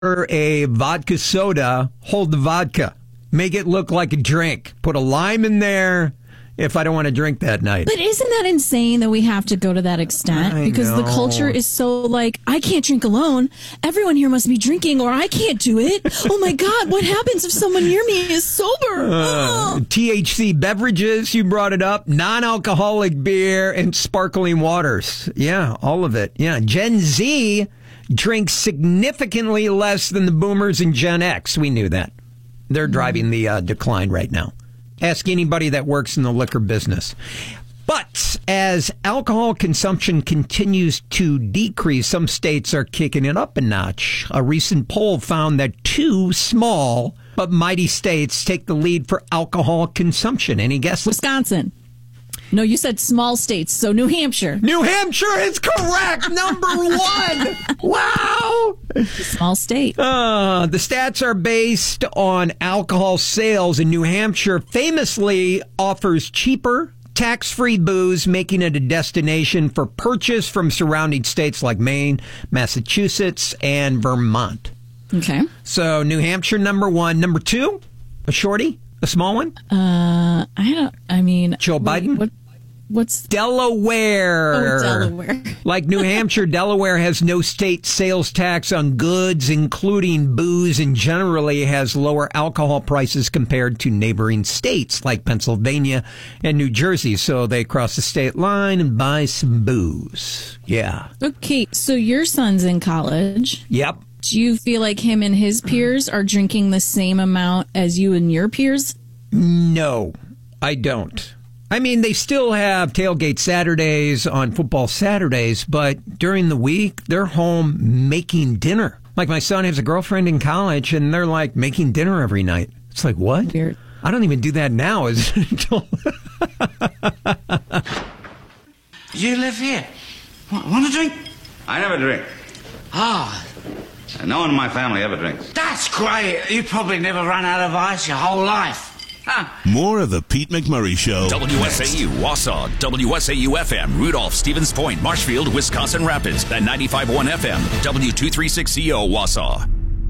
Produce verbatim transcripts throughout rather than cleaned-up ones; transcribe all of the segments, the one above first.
a vodka soda, hold the vodka. Make it look like a drink. Put a lime in there if I don't want to drink that night. But isn't that insane that we have to go to that extent? I because know. the culture is so like, I can't drink alone. Everyone here must be drinking or I can't do it. Oh my God, what happens if someone near me is sober? Uh, T H C beverages, you brought it up. Non-alcoholic beer and sparkling waters. Yeah, all of it. Yeah, Gen Z drinks significantly less than the boomers and Gen X. We knew that. They're driving the uh, decline right now. Ask anybody that works in the liquor business. But as alcohol consumption continues to decrease, some states are kicking it up a notch. A recent poll found that two small but mighty states take the lead for alcohol consumption. Any guesses? Wisconsin. No, you said small states, so New Hampshire. New Hampshire is correct. Number one. Wow. Small state. Uh, the stats are based on alcohol sales, and New Hampshire famously offers cheaper, tax-free booze, making it a destination for purchase from surrounding states like Maine, Massachusetts, and Vermont. Okay. So New Hampshire, number one. Number two, a shorty, a small one? Uh, I don't, I mean. Joe Biden? What, what's. Delaware. Oh, Delaware. Like New Hampshire, Delaware has no state sales tax on goods, including booze, and generally has lower alcohol prices compared to neighboring states like Pennsylvania and New Jersey. So they cross the state line and buy some booze. Yeah. Okay, so your son's in college. Yep. Do you feel like him and his peers are drinking the same amount as you and your peers? No, I don't. I mean, they still have tailgate Saturdays on football Saturdays, but during the week, they're home making dinner. Like my son has a girlfriend in college, and they're like making dinner every night. It's like, what? Weird. I don't even do that now. Is You live here. Want a drink? I never drink. Ah, And no one in my family ever drinks. that's great. You probably never run out of ice your whole life. Huh. More of the Pete McMurray Show. W S A U, Wausau, W S A U F M, Rudolph, Stevens Point, Marshfield, Wisconsin Rapids, and ninety-five point one F M, W two thirty-six C O, Wausau.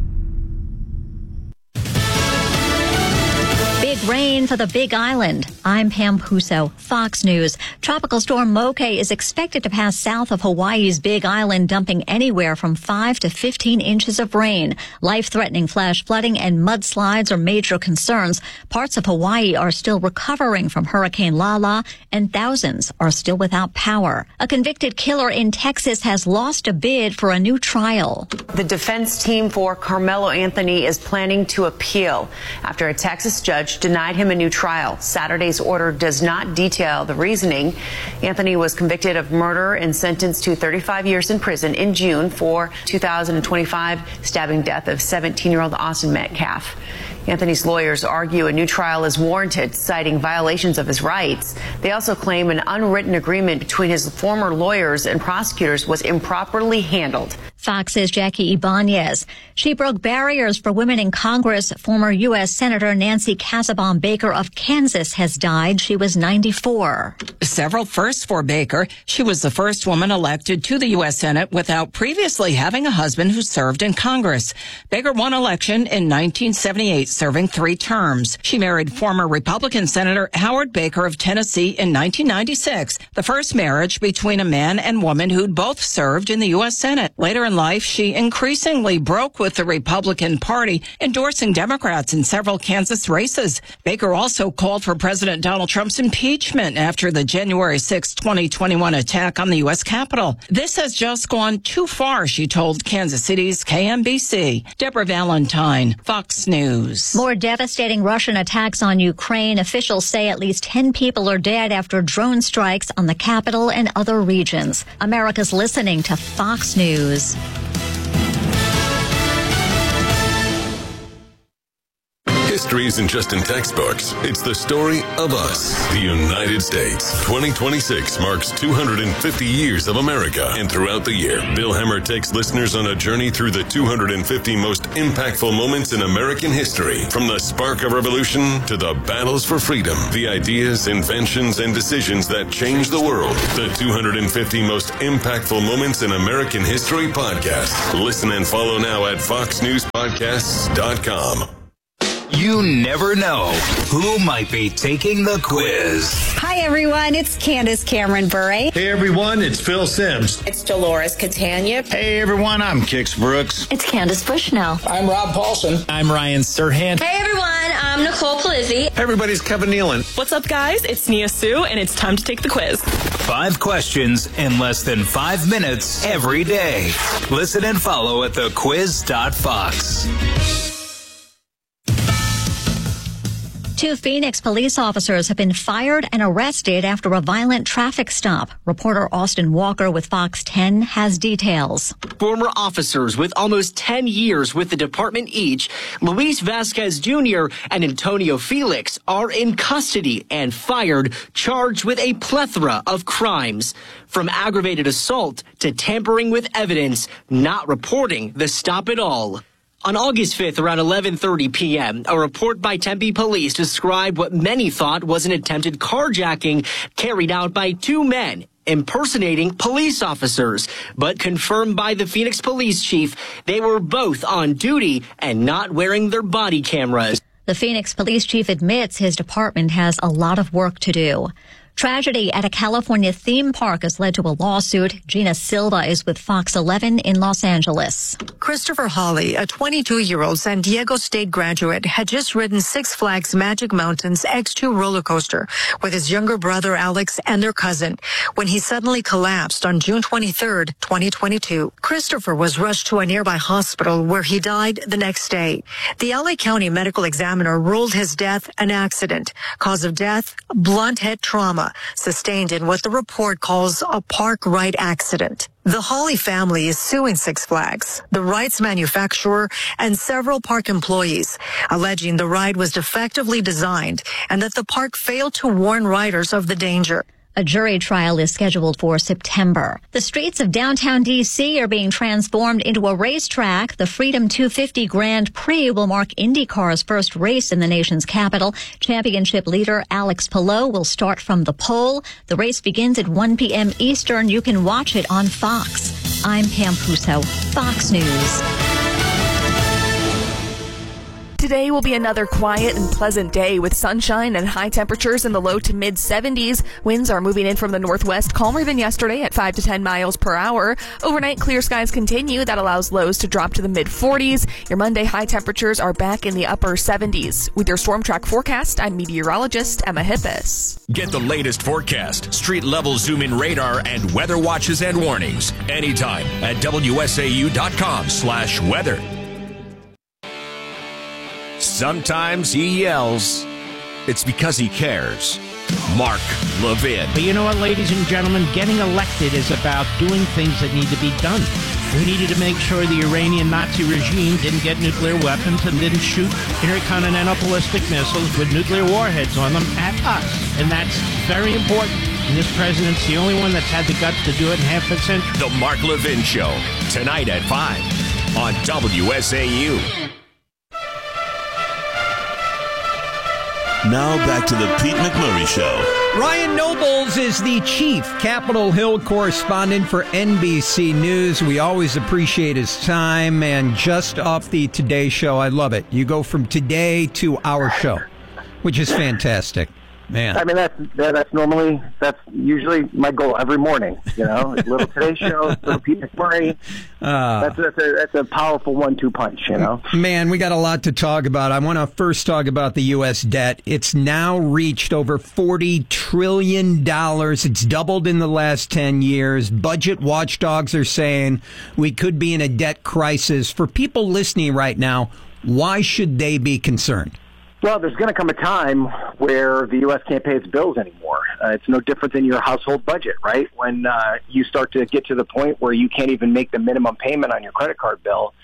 Big rain for the Big Island. I'm Pam Puso, Fox News. Tropical storm Moke is expected to pass south of Hawaii's Big Island, dumping anywhere from five to fifteen inches of rain. Life-threatening flash flooding and mudslides are major concerns. Parts of Hawaii are still recovering from Hurricane Lala, and thousands are still without power. A convicted killer in Texas has lost a bid for a new trial. The defense team for Carmelo Anthony is planning to appeal after a Texas judge denied him a new trial. Saturday's order does not detail the reasoning. Anthony was convicted of murder and sentenced to thirty-five years in prison in June for two thousand twenty-five stabbing death of seventeen-year-old Austin Metcalf. Anthony's lawyers argue a new trial is warranted, citing violations of his rights. They also claim an unwritten agreement between his former lawyers and prosecutors was improperly handled. Fox's Jackie Ibanez. She broke barriers for women in Congress. Former U S Senator Nancy Kassebaum Baker of Kansas has died. She was ninety-four. Several firsts for Baker. She was the first woman elected to the U S Senate without previously having a husband who served in Congress. Baker won election in nineteen seventy-eight, serving three terms. She married former Republican Senator Howard Baker of Tennessee in nineteen ninety-six, the first marriage between a man and woman who'd both served in the U S Senate. Later in life, she increasingly broke with the Republican Party, endorsing Democrats in several Kansas races. Baker also called for President Donald Trump's impeachment after the January sixth, twenty twenty-one attack on the U S Capitol. This has just gone too far, she told Kansas City's K M B C. Deborah Valentine, Fox News. More devastating Russian attacks on Ukraine. Officials say at least ten people are dead after drone strikes on the capital and other regions. America's listening to Fox News. history isn't just in textbooks. It's the story of us, the United States. twenty twenty-six marks two hundred fifty years of America. And throughout the year, Bill Hemmer takes listeners on a journey through the two hundred fifty most impactful moments in American history. From the spark of revolution to the battles for freedom, the ideas, inventions, and decisions that changed the world. The two hundred fifty most impactful moments in American history podcast. Listen and follow now at fox news podcasts dot com. You never know who might be taking the quiz. Hi, everyone. It's Candace Cameron Bure. Hey, everyone. It's Phil Sims. It's Dolores Catania. Hey, everyone. I'm Kix Brooks. It's Candace Bushnell. I'm Rob Paulson. I'm Ryan Serhant. Hey, everyone. I'm Nicole Palizzi. Hey, everybody's Kevin Nealon. What's up, guys? It's Nia Sue, and it's time to take the quiz. Five questions in less than five minutes every day. Listen and follow at the quiz dot fox. Two Phoenix police officers have been fired and arrested after a violent traffic stop. Reporter Austin Walker with Fox ten has details. Former officers with almost ten years with the department each, Luis Vasquez Junior and Antonio Felix, are in custody and fired, charged with a plethora of crimes. From aggravated assault to tampering with evidence, not reporting the stop at all. On August fifth, around eleven thirty p.m., a report by Tempe police described what many thought was an attempted carjacking carried out by two men impersonating police officers, but confirmed by the Phoenix police chief they were both on duty and not wearing their body cameras. The Phoenix police chief admits his department has a lot of work to do. Tragedy at a California theme park has led to a lawsuit. Gina Silva is with Fox eleven in Los Angeles. Christopher Hawley, a twenty-two-year-old San Diego State graduate, had just ridden Six Flags Magic Mountain's X two roller coaster with his younger brother Alex and their cousin when he suddenly collapsed on June twenty-third, twenty twenty-two. Christopher was rushed to a nearby hospital where he died the next day. The L A County medical examiner ruled his death an accident. Cause of death, blunt head trauma, sustained in what the report calls a park ride accident. The Hawley family is suing Six Flags, the ride's manufacturer, and several park employees, alleging the ride was defectively designed and that the park failed to warn riders of the danger. A jury trial is scheduled for September. The streets of downtown D C are being transformed into a racetrack. The Freedom two fifty Grand Prix will mark IndyCar's first race in the nation's capital. Championship leader Alex Palou will start from the pole. The race begins at one p.m. Eastern. You can watch it on Fox. I'm Pam Puso, Fox News. Today will be another quiet and pleasant day with sunshine and high temperatures in the low to mid seventies. Winds are moving in from the northwest, calmer than yesterday at five to ten miles per hour. Overnight clear skies continue. That allows lows to drop to the mid forties. Your Monday high temperatures are back in the upper seventies. With your Storm Track forecast, I'm meteorologist Emma Hippis. Get the latest forecast, street level zoom in radar, and weather watches and warnings anytime at W S A U dot com slash weather. Sometimes he yells. It's because he cares. Mark Levin. But you know what, ladies and gentlemen? Getting elected is about doing things that need to be done. We needed to make sure the Iranian Nazi regime didn't get nuclear weapons and didn't shoot intercontinental ballistic missiles with nuclear warheads on them at us. And that's very important. And this president's the only one that's had the guts to do it in half a century. The Mark Levin Show, tonight at five on W S A U. Now back to the Pete McMurray Show. Ryan Nobles is the chief Capitol Hill correspondent for N B C News. We always appreciate his time. And just off the Today Show, I love it. You go from Today to our show, which is fantastic. Man. I mean, that's that's normally, that's usually my goal every morning, you know, a little Today Show, little Pete McMurray. Uh, that's, that's, a, that's a powerful one two punch, you know. Man, we got a lot to talk about. I want to first talk about the U S debt. It's now reached over forty trillion dollars. It's doubled in the last ten years. Budget watchdogs are saying we could be in a debt crisis. For people listening right now, why should they be concerned? Well, there's going to come a time where the U S can't pay its bills anymore. Uh, it's no different than your household budget, right? When uh, you start to get to the point where you can't even make the minimum payment on your credit card bill,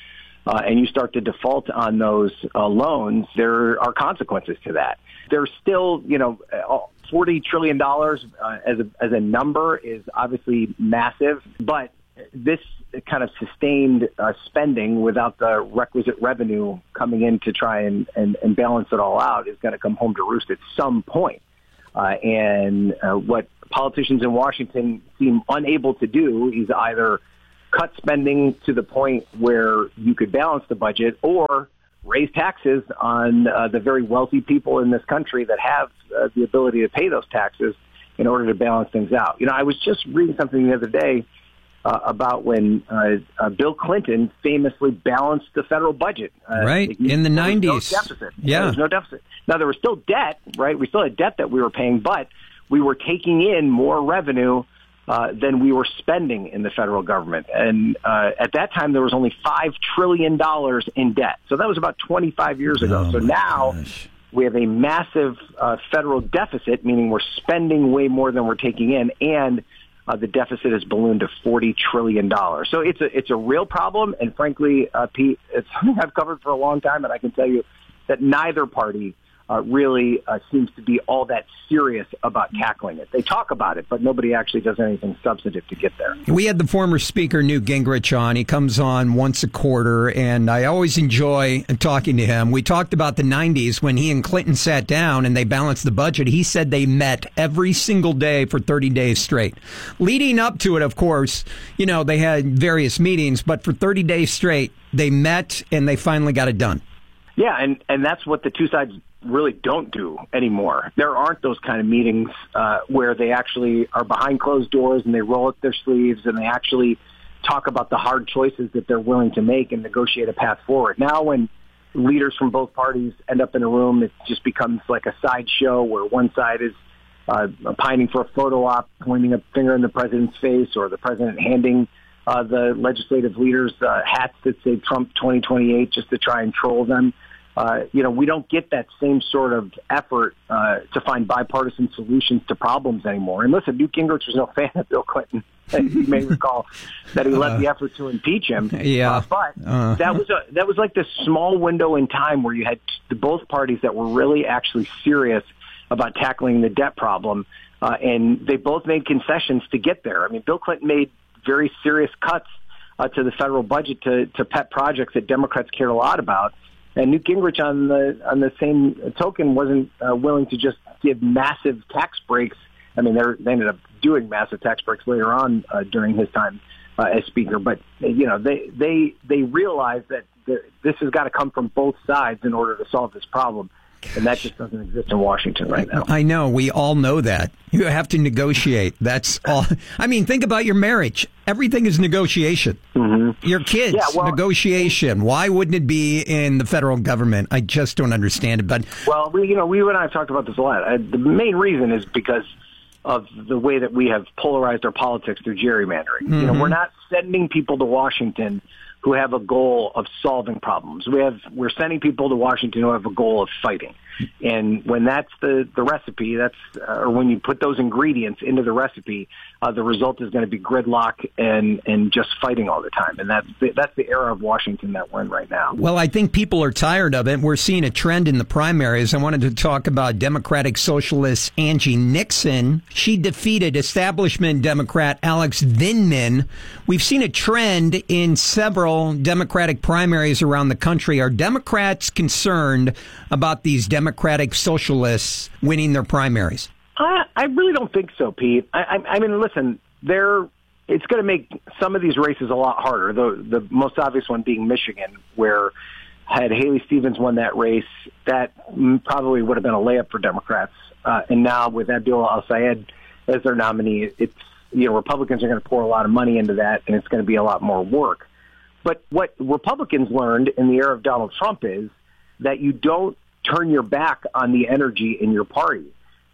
uh, and you start to default on those uh, loans, there are consequences to that. There's still, you know, forty trillion dollars uh, as a, as a number is obviously massive, but this kind of sustained uh, spending without the requisite revenue coming in to try and, and, and balance it all out is going to come home to roost at some point. Uh, and uh, what politicians in Washington seem unable to do is either cut spending to the point where you could balance the budget or raise taxes on uh, the very wealthy people in this country that have uh, the ability to pay those taxes in order to balance things out. You know, I was just reading something the other day uh, about when uh, uh, Bill Clinton famously balanced the federal budget. Uh, right, in the nineties. No deficit. Yeah. There was no deficit. Now, there was still debt, right? We still had debt that we were paying, but we were taking in more revenue Uh, than we were spending in the federal government. And uh, at that time, there was only five trillion dollars in debt. So that was about twenty-five years ago. Oh so now gosh. we have a massive uh, federal deficit, meaning we're spending way more than we're taking in, and uh, the deficit has ballooned to forty trillion dollars. So it's a, it's a real problem, and frankly, uh, Pete, it's something I've covered for a long time, and I can tell you that neither party Uh, really uh, seems to be all that serious about tackling it. They talk about it, but nobody actually does anything substantive to get there. We had the former Speaker Newt Gingrich on. He comes on once a quarter, and I always enjoy talking to him. We talked about the nineties when he and Clinton sat down and they balanced the budget. He said they met every single day for thirty days straight. Leading up to it, of course, you know, they had various meetings, but for thirty days straight, they met and they finally got it done. Yeah, and, and that's what the two sides really don't do anymore. There aren't those kind of meetings uh, where they actually are behind closed doors and they roll up their sleeves and they actually talk about the hard choices that they're willing to make and negotiate a path forward. Now when leaders from both parties end up in a room, it just becomes like a sideshow where one side is uh, pining for a photo op, pointing a finger in the president's face, or the president handing uh, the legislative leaders uh, hats that say Trump twenty twenty-eight just to try and troll them. Uh, you know, we don't get that same sort of effort uh, to find bipartisan solutions to problems anymore. And listen, Newt Gingrich was no fan of Bill Clinton. You may recall that he led uh, the effort to impeach him. Yeah, uh, but uh, that was a, that was like this small window in time where you had t- both parties that were really actually serious about tackling the debt problem, uh, and they both made concessions to get there. I mean, Bill Clinton made very serious cuts uh, to the federal budget to, to pet projects that Democrats cared a lot about. And Newt Gingrich, on the on the same token, wasn't uh, willing to just give massive tax breaks. I mean, they ended up doing massive tax breaks later on uh, during his time uh, as Speaker. But you know, they they they realized that the, this has got to come from both sides in order to solve this problem. And that just doesn't exist in Washington right now. I know. We all know that. You have to negotiate. That's all. I mean, think about your marriage. Everything is negotiation. Mm-hmm. Your kids, yeah, well, negotiation. Why wouldn't it be in the federal government? I just don't understand it. But well, we, you know, we and I have talked about this a lot. Uh, the main reason is because of the way that we have polarized our politics through gerrymandering. Mm-hmm. You know, we're not sending people to Washington who have a goal of solving problems. We have, we're sending people to Washington who have a goal of fighting. And when that's the, the recipe, that's, uh, or when you put those ingredients into the recipe, uh, the result is going to be gridlock and, and just fighting all the time. And that's the, that's the era of Washington that we're in right now. Well, I think people are tired of it. We're seeing a trend in the primaries. I wanted to talk about Democratic Socialist Angie Nixon. She defeated establishment Democrat Alex Vindman. We've seen a trend in several Democratic primaries around the country. Are Democrats concerned about these Democratic Socialists winning their primaries? I, I really don't think so, Pete. I, I, I mean, listen, they're, it's going to make some of these races a lot harder. The, the most obvious one being Michigan, where had Haley Stevens won that race, that probably would have been a layup for Democrats. Uh, and now with Abdullah Al-Sayed as their nominee, it's, you know, Republicans are going to pour a lot of money into that, and it's going to be a lot more work. But what Republicans learned in the era of Donald Trump is that you don't turn your back on the energy in your party.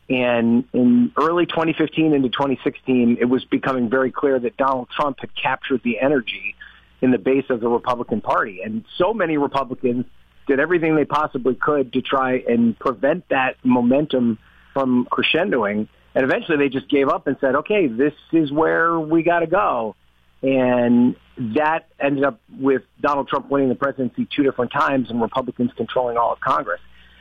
And in early twenty fifteen into twenty sixteen, it was becoming very clear that Donald Trump had captured the energy in the base of the Republican Party. And so many Republicans did everything they possibly could to try and prevent that momentum from crescendoing. And eventually they just gave up and said, okay, this is where we got to go. And that ended up with Donald Trump winning the presidency two different times and Republicans controlling all of Congress.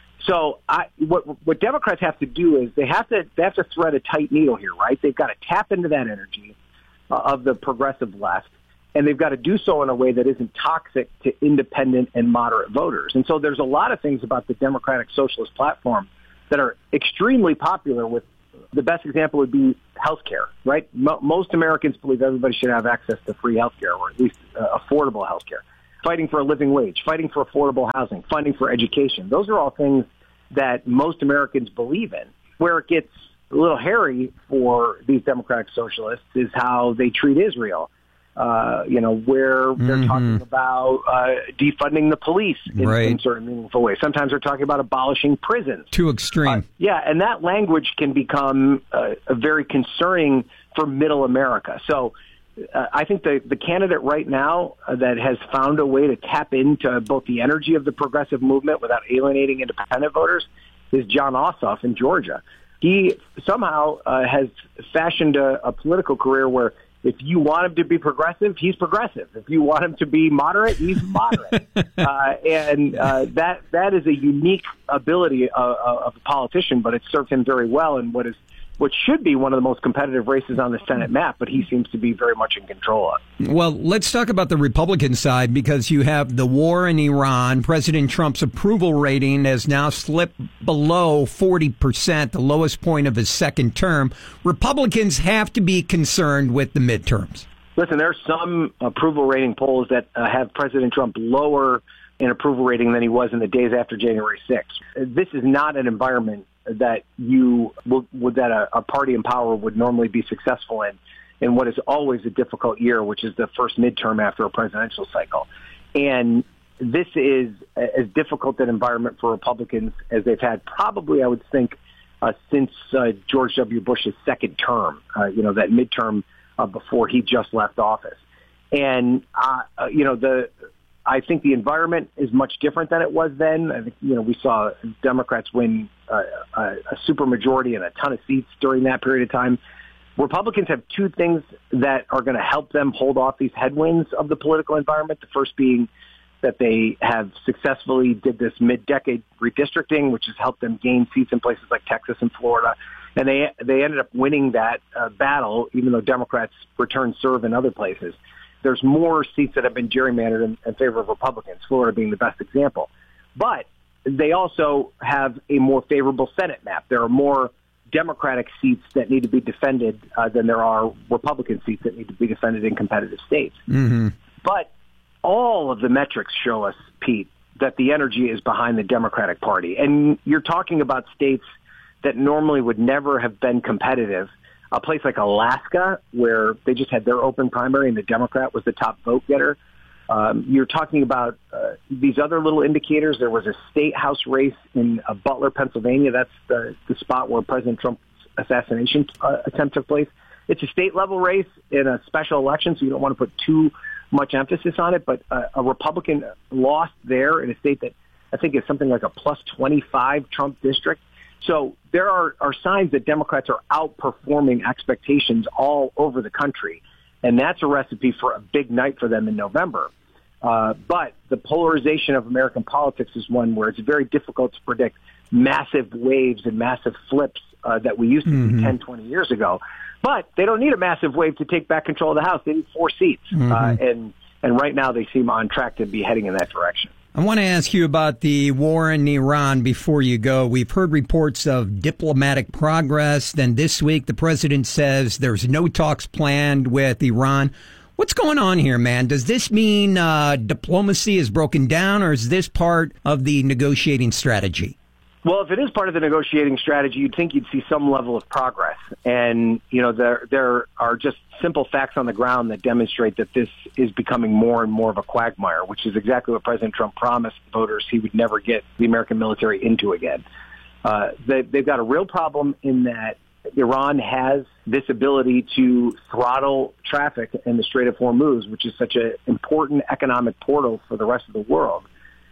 So I, what, what Democrats have to do is they have to they have to thread a tight needle here, right? They've got to tap into that energy uh, of the progressive left, and they've got to do so in a way that isn't toxic to independent and moderate voters. And so there's a lot of things about the Democratic Socialist platform that are extremely popular. With the best example would be health care, right? Mo- most Americans believe everybody should have access to free health care, or at least uh, affordable health care. Fighting for a living wage, fighting for affordable housing, fighting for education. Those are all things that most Americans believe in. Where it gets a little hairy for these Democratic Socialists is how they treat Israel. Uh, you know, where they're mm-hmm. talking about uh, defunding the police in, right. in certain meaningful ways. Sometimes they're talking about abolishing prisons. Too extreme. Uh, yeah, and that language can become uh, very concerning for middle America. So uh, I think the, the candidate right now uh, that has found a way to tap into both the energy of the progressive movement without alienating independent voters is Jon Ossoff in Georgia. He somehow uh, has fashioned a, a political career where if you want him to be progressive, he's progressive. If you want him to be moderate, he's moderate. uh, and uh, that that is a unique ability of, of a politician, but it served him very well in what is what should be one of the most competitive races on the Senate map, but he seems to be very much in control of. Well, let's talk about the Republican side, because you have the war in Iran. President Trump's approval rating has now slipped below forty percent, the lowest point of his second term. Republicans have to be concerned with the midterms. Listen, there are some approval rating polls that uh, have President Trump lower in approval rating than he was in the days after January sixth. This is not an environment that you would, would that a, a party in power would normally be successful in, in what is always a difficult year, which is the first midterm after a presidential cycle. And this is as difficult an environment for Republicans as they've had probably, I would think, uh, since uh, George W. Bush's second term, uh, you know, that midterm uh, before he just left office. And, uh, uh, you know, the I think the environment is much different than it was then. I think, you know, we saw Democrats win uh, a, a supermajority and a ton of seats during that period of time. Republicans have two things that are going to help them hold off these headwinds of the political environment. The first being that they have successfully did this mid-decade redistricting, which has helped them gain seats in places like Texas and Florida. And they they ended up winning that uh, battle, even though Democrats returned serve in other places. There's more seats that have been gerrymandered in, in favor of Republicans, Florida being the best example. But they also have a more favorable Senate map. There are more Democratic seats that need to be defended uh, than there are Republican seats that need to be defended in competitive states. Mm-hmm. But all of the metrics show us, Pete, that the energy is behind the Democratic Party. And you're talking about states that normally would never have been competitive. A place like Alaska, where they just had their open primary and the Democrat was the top vote getter. Um, you're talking about uh, these other little indicators. There was a state house race in uh, Butler, Pennsylvania. That's the, the spot where President Trump's assassination uh, attempt took place. It's a state-level race in a special election, so you don't want to put too much emphasis on it. But uh, a Republican lost there in a state that I think is something like a plus twenty-five Trump district. So there are, are signs that Democrats are outperforming expectations all over the country, and that's a recipe for a big night for them in November. Uh, but the polarization of American politics is one where it's very difficult to predict massive waves and massive flips uh, that we used to mm-hmm. see ten, twenty years ago. But they don't need a massive wave to take back control of the House. They need four seats, mm-hmm. uh, and and right now they seem on track to be heading in that direction. I want to ask you about the war in Iran before you go. We've heard reports of diplomatic progress. Then this week, the president says there's no talks planned with Iran. What's going on here, man? Does this mean uh, diplomacy is broken down, or is this part of the negotiating strategy? Well, if it is part of the negotiating strategy, you'd think you'd see some level of progress. And, you know, there there are just simple facts on the ground that demonstrate that this is becoming more and more of a quagmire, which is exactly what President Trump promised voters he would never get the American military into again. Uh, they, they've got a real problem in that Iran has this ability to throttle traffic in the Strait of Hormuz, which is such an important economic portal for the rest of the world.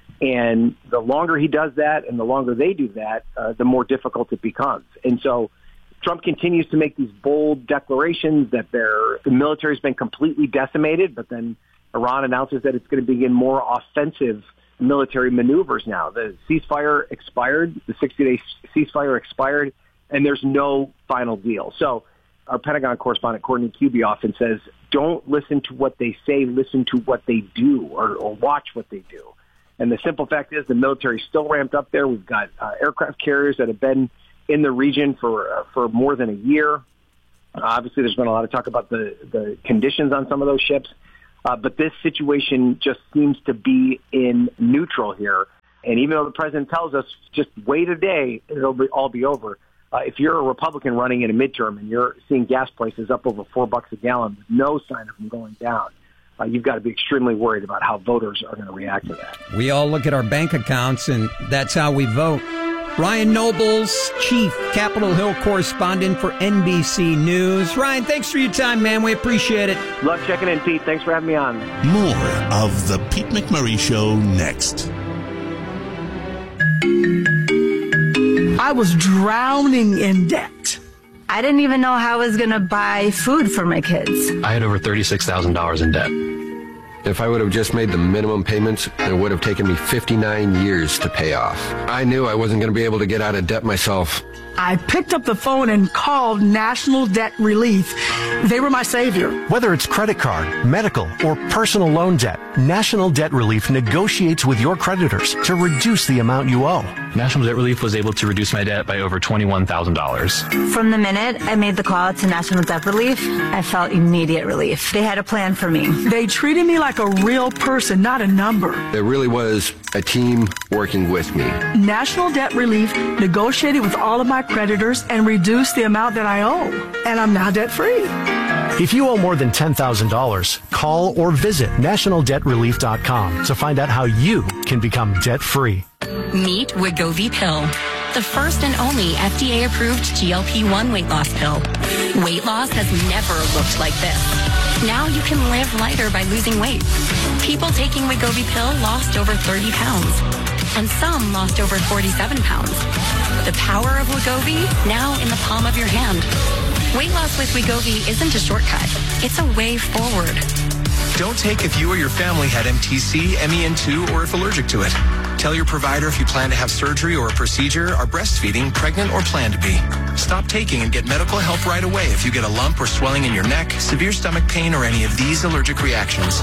And the longer he does that and the longer they do that, uh, the more difficult it becomes. And so Trump continues to make these bold declarations that their, the military's been completely decimated, but then Iran announces that it's going to begin more offensive military maneuvers now. The ceasefire expired, the sixty-day ceasefire expired, and there's no final deal. So our Pentagon correspondent, Courtney Cubey, often says, don't listen to what they say, listen to what they do, or, or watch what they do. And the simple fact is the military's still ramped up there. We've got uh, aircraft carriers that have been in the region for uh, for more than a year. Uh, obviously, there's been a lot of talk about the, the conditions on some of those ships. Uh, but this situation just seems to be in neutral here. And even though the president tells us just wait a day, it'll be, all be over. Uh, if you're a Republican running in a midterm and you're seeing gas prices up over four bucks a gallon with no sign of them going down, uh, you've got to be extremely worried about how voters are going to react to that. We all look at our bank accounts, and that's how we vote. Ryan Nobles, Chief Capitol Hill Correspondent for N B C News. Ryan, thanks for your time, man. We appreciate it. Love checking in, Pete. Thanks for having me on. More of The Pete McMurray Show next. I was drowning in debt. I didn't even know how I was going to buy food for my kids. I had over thirty-six thousand dollars in debt. If I would have just made the minimum payments, it would have taken me fifty-nine years to pay off. I knew I wasn't going to be able to get out of debt myself. I picked up the phone and called National Debt Relief. They were my savior. Whether it's credit card, medical, or personal loan debt, National Debt Relief negotiates with your creditors to reduce the amount you owe. National Debt Relief was able to reduce my debt by over twenty-one thousand dollars. From the minute I made the call to National Debt Relief, I felt immediate relief. They had a plan for me. They treated me like a real person, not a number. It really was a team working with me. National Debt Relief negotiated with all of my creditors and reduced the amount that I owe. And I'm now debt-free. If you owe more than ten thousand dollars, call or visit national debt relief dot com to find out how you can become debt-free. Meet Wegovy Pill, the first and only F D A-approved G L P one weight loss pill. Weight loss has never looked like this. Now you can live lighter by losing weight. People taking Wegovy Pill lost over thirty pounds, and some lost over forty-seven pounds. The power of Wegovy, now in the palm of your hand. Weight loss with Wegovy isn't a shortcut. It's a way forward. Don't take if you or your family had M T C, M E N two, or if allergic to it. Tell your provider if you plan to have surgery or a procedure, are breastfeeding, pregnant, or plan to be. Stop taking and get medical help right away if you get a lump or swelling in your neck, severe stomach pain, or any of these allergic reactions.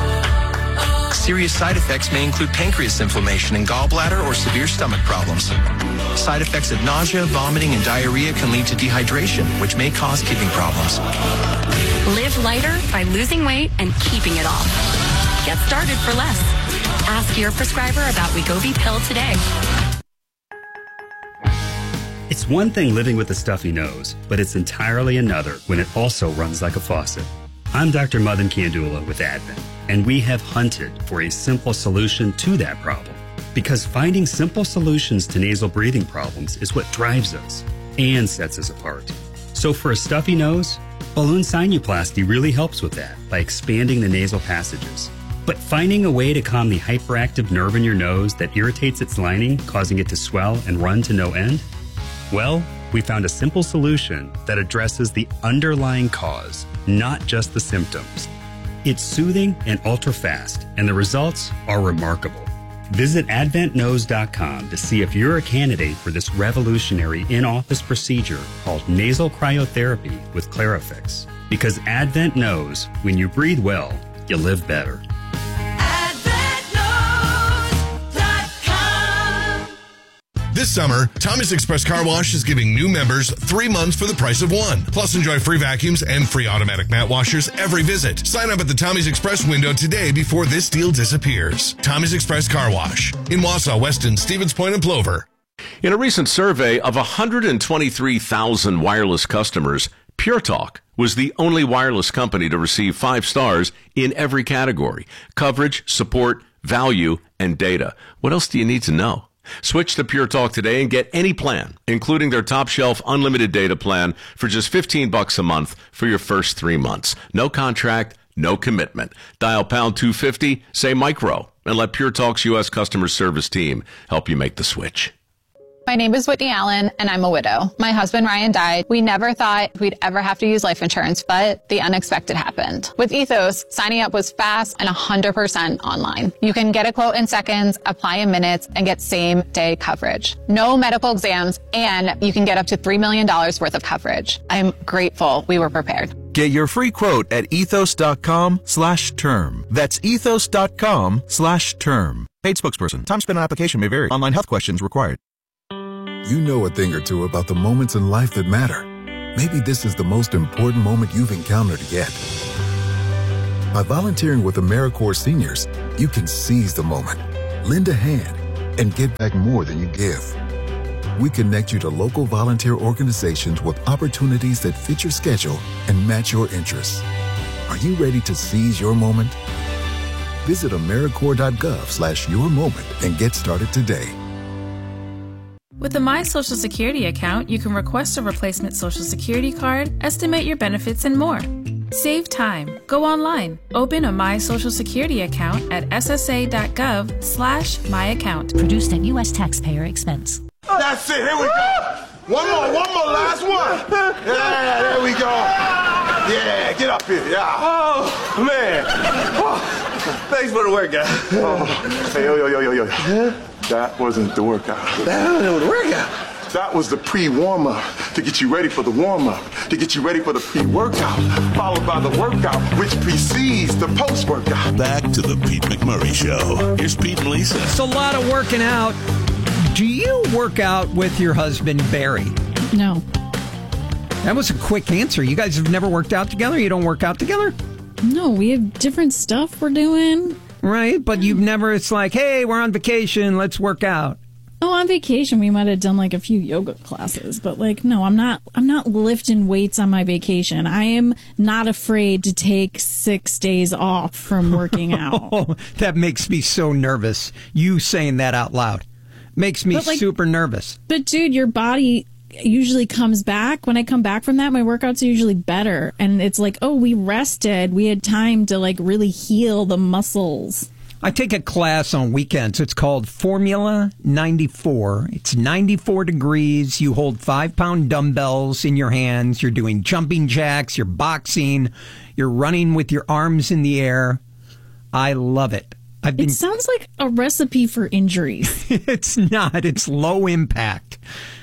Serious side effects may include pancreas inflammation and gallbladder or severe stomach problems. Side effects of nausea, vomiting, and diarrhea can lead to dehydration, which may cause kidney problems. Live lighter by losing weight and keeping it off. Get started for less. Ask your prescriber about Wegovy Pill today. It's one thing living with a stuffy nose, but it's entirely another when it also runs like a faucet. I'm Doctor Madan Kandula with Advent, and we have hunted for a simple solution to that problem. Because finding simple solutions to nasal breathing problems is what drives us and sets us apart. So for a stuffy nose, balloon sinuplasty really helps with that by expanding the nasal passages. But finding a way to calm the hyperactive nerve in your nose that irritates its lining, causing it to swell and run to no end? Well, we found a simple solution that addresses the underlying cause, not just the symptoms. It's soothing and ultra-fast, and the results are remarkable. Visit advent nose dot com to see if you're a candidate for this revolutionary in-office procedure called nasal cryotherapy with Clarifix. Because Advent knows when you breathe well, you live better. This summer, Tommy's Express Car Wash is giving new members three months for the price of one. Plus, enjoy free vacuums and free automatic mat washers every visit. Sign up at the Tommy's Express window today before this deal disappears. Tommy's Express Car Wash in Wausau, Weston, Stevens Point, and Plover. In a recent survey of one hundred twenty-three thousand wireless customers, Pure Talk was the only wireless company to receive five stars in every category: coverage, support, value, and data. What else do you need to know? Switch to Pure Talk today and get any plan, including their top shelf unlimited data plan for just fifteen bucks a month for your first three months. No contract, no commitment. Dial pound two fifty, say micro, and let Pure Talk's U S customer service team help you make the switch. My name is Whitney Allen, and I'm a widow. My husband, Ryan, died. We never thought we'd ever have to use life insurance, but the unexpected happened. With Ethos, signing up was fast and one hundred percent online. You can get a quote in seconds, apply in minutes, and get same-day coverage. No medical exams, and you can get up to three million dollars worth of coverage. I'm grateful we were prepared. Get your free quote at ethos.com slash term. That's ethos.com slash term. Paid spokesperson. Time spent on application may vary. Online health questions required. You know a thing or two about the moments in life that matter. Maybe this is the most important moment you've encountered yet. By volunteering with AmeriCorps Seniors, you can seize the moment, lend a hand, and get back more than you give. We connect you to local volunteer organizations with opportunities that fit your schedule and match your interests. Are you ready to seize your moment? Visit AmeriCorps.gov slash your moment and get started today. With the My Social Security account, you can request a replacement Social Security card, estimate your benefits, and more. Save time. Go online. Open a My Social Security account at ssa.gov slash my account. Produced at U S taxpayer expense. That's it. Here we go. One more. One more. Last one. Yeah, there we go. Yeah, get up here. Yeah. Oh, man. Oh, thanks for the workout. Oh. Hey, yo, yo, yo, yo, yo. Huh? That wasn't the workout. That wasn't the workout. That was the pre-warm-up to get you ready for the warm-up, to get you ready for the pre-workout, followed by the workout, which precedes the post-workout. Back to the Pete McMurray Show. Here's Pete and Lisa. It's a lot of working out. Do you work out with your husband, Barry? No. That was a quick answer. You guys have never worked out together? You don't work out together? No, we have different stuff we're doing. Right, but you've never, it's like, hey, we're on vacation, let's work out. Oh, on vacation we might have done like a few yoga classes, but like, no, I'm not, I'm not lifting weights on my vacation. I am not afraid to take six days off from working out. Oh, that makes me so nervous. You saying that out loud makes me like, super nervous. But dude, your body usually comes back. When I come back from that, my workouts are usually better. And it's like, oh, we rested. We had time to like really heal the muscles. I take a class on weekends. It's called Formula ninety-four. It's ninety-four degrees. You hold five-pound dumbbells in your hands. You're doing jumping jacks. You're boxing. You're running with your arms in the air. I love it. I've been... It sounds like a recipe for injuries. It's not. It's low impact.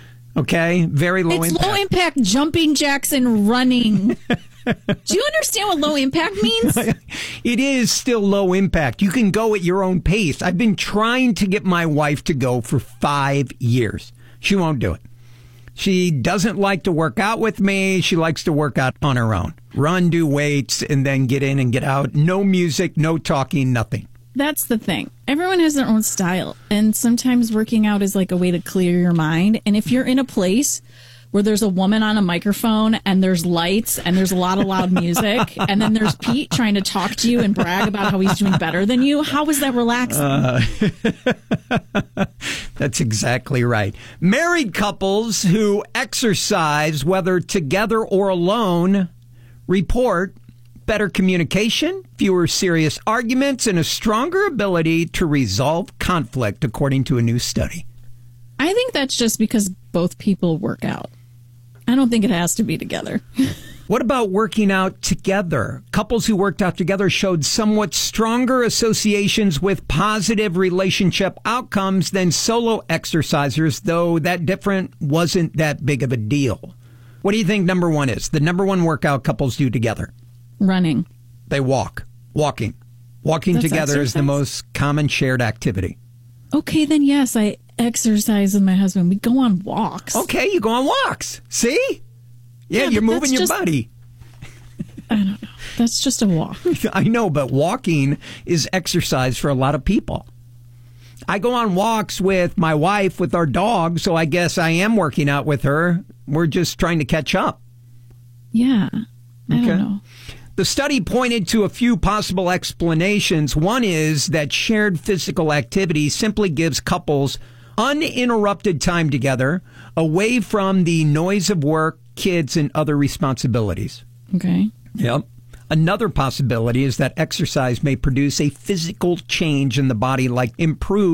Okay? Very low it's impact. It's low impact jumping jacks and running. Do you understand what low impact means? It is still low impact. You can go at your own pace. I've been trying to get my wife to go for five years. She won't do it. She doesn't like to work out with me. She likes to work out on her own. Run, do weights, and then get in and get out. No music, no talking, nothing. That's the thing. Everyone has their own style. And sometimes working out is like a way to clear your mind. And if you're in a place where there's a woman on a microphone and there's lights and there's a lot of loud music and then there's Pete trying to talk to you and brag about how he's doing better than you, how is that relaxing? Uh, that's exactly right. Married couples who exercise, whether together or alone, report better communication, fewer serious arguments, and a stronger ability to resolve conflict, according to a new study. I think that's just because both people work out. I don't think it has to be together. What about working out together? Couples who worked out together showed somewhat stronger associations with positive relationship outcomes than solo exercisers, though that difference wasn't that big of a deal. What do you think number one is? The number one workout couples do together? Running. They walk. Walking. Walking That's together exercise. is the most common shared activity. Okay, then yes, I exercise with my husband. We go on walks. Okay, you go on walks. See? Yeah, yeah you're moving your just, body. I don't know. That's just a walk. I know, but walking is exercise for a lot of people. I go on walks with my wife, with our dog, so I guess I am working out with her. We're just trying to catch up. Yeah. I okay. don't know. The study pointed to a few possible explanations. One is that shared physical activity simply gives couples uninterrupted time together, away from the noise of work, kids, and other responsibilities. Okay. Yep. Another possibility is that exercise may produce a physical change in the body, like improved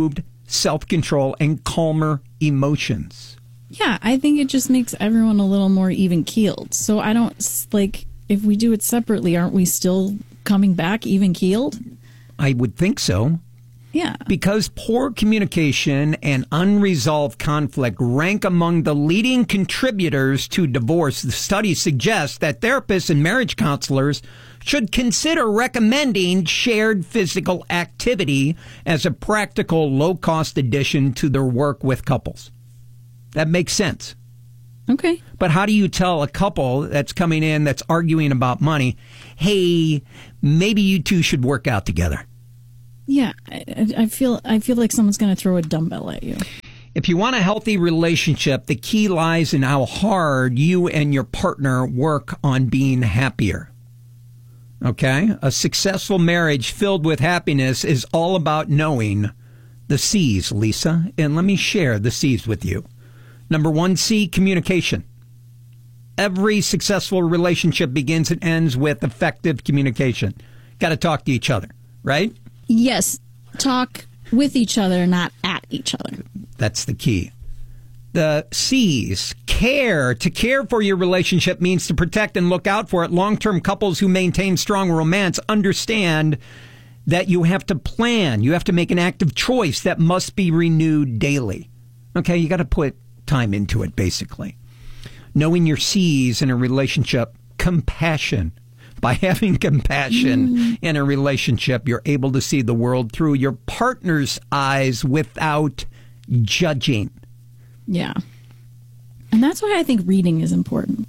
self-control, and calmer emotions. Yeah, I think it just makes everyone a little more even-keeled. So I don't, like, if we do it separately, aren't we still coming back even-keeled? I would think so. Yeah. Because poor communication and unresolved conflict rank among the leading contributors to divorce. The study suggests that therapists and marriage counselors should consider recommending shared physical activity as a practical, low-cost addition to their work with couples. That makes sense. Okay. But how do you tell a couple that's coming in that's arguing about money, hey, maybe you two should work out together? Yeah, I, I feel I feel like someone's going to throw a dumbbell at you. If you want a healthy relationship, the key lies in how hard you and your partner work on being happier. Okay? A successful marriage filled with happiness is all about knowing the C's, Lisa. And let me share the C's with you. Number one C, communication. Every successful relationship begins and ends with effective communication. Got to talk to each other, right? Yes, talk with each other, not at each other. That's the key. The C's, care. To care for your relationship means to protect and look out for it. Long-term couples who maintain strong romance understand that you have to plan. You have to make an active choice that must be renewed daily. Okay, you got to put time into it, basically. Knowing your C's in a relationship, compassion. By having compassion mm. in a relationship, you're able to see the world through your partner's eyes without judging. Yeah. And that's why I think reading is important.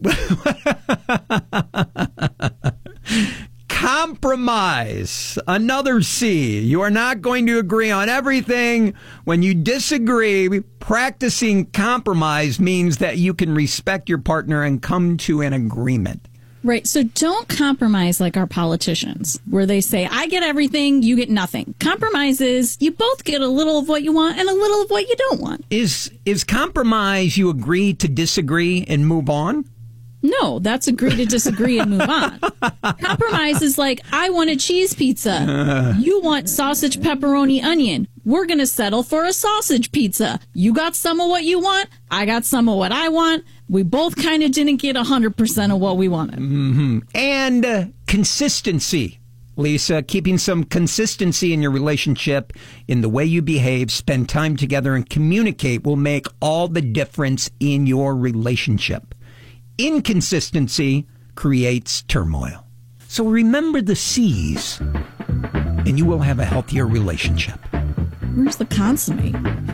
Compromise. Another C. You are not going to agree on everything. When you disagree, practicing compromise means that you can respect your partner and come to an agreement. Right. So don't compromise like our politicians, where they say, I get everything, you get nothing. Compromise is you both get a little of what you want and a little of what you don't want. Is is compromise you agree to disagree and move on? No, that's agree to disagree and move on. Compromise is like, I want a cheese pizza. Uh. You want sausage, pepperoni, onion. We're going to settle for a sausage pizza. You got some of what you want. I got some of what I want. We both kind of didn't get one hundred percent of what we wanted. Mm-hmm. And uh, consistency, Lisa. Keeping some consistency in your relationship, in the way you behave, spend time together, and communicate will make all the difference in your relationship. Inconsistency creates turmoil. So remember the C's, and you will have a healthier relationship. Where's the consommé?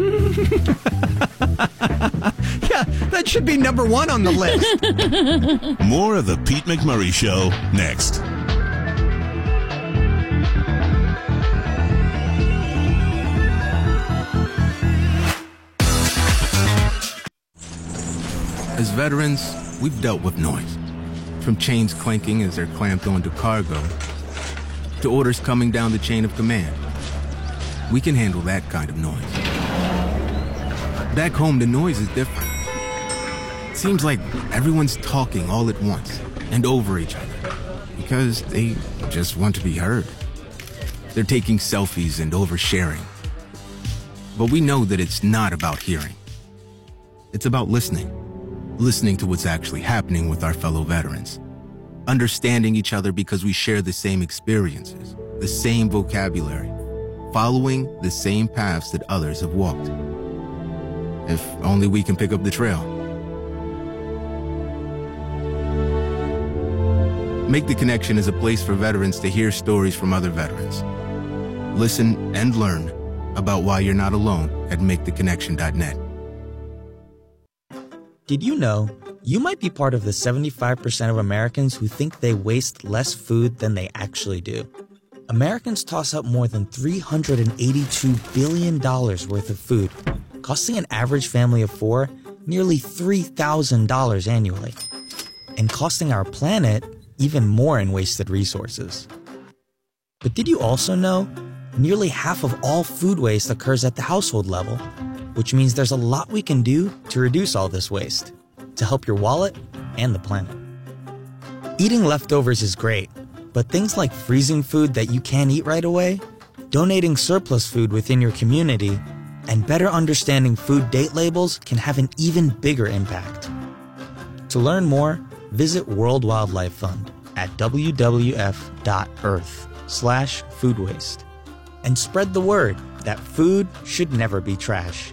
Yeah, that should be number one on the list. More of the Pete McMurray Show next. As veterans, we've dealt with noise. From chains clanking as they're clamped onto cargo, to orders coming down the chain of command. We can handle that kind of noise. Back home, the noise is different. It seems like everyone's talking all at once and over each other because they just want to be heard. They're taking selfies and oversharing. But we know that it's not about hearing. It's about listening. Listening to what's actually happening with our fellow veterans. Understanding each other because we share the same experiences, the same vocabulary, following the same paths that others have walked. If only we can pick up the trail. Make the Connection is a place for veterans to hear stories from other veterans. Listen and learn about why you're not alone at make the connection dot net. Did you know you might be part of the seventy-five percent of Americans who think they waste less food than they actually do? Americans toss up more than three hundred eighty-two billion dollars worth of food, costing an average family of four nearly three thousand dollars annually, and costing our planet even more in wasted resources. But did you also know nearly half of all food waste occurs at the household level, which means there's a lot we can do to reduce all this waste, to help your wallet and the planet. Eating leftovers is great, but things like freezing food that you can't eat right away, donating surplus food within your community, And better understanding food date labels can have an even bigger impact. To learn more, visit World Wildlife Fund at w w f dot earth slash food waste and spread the word that food should never be trash.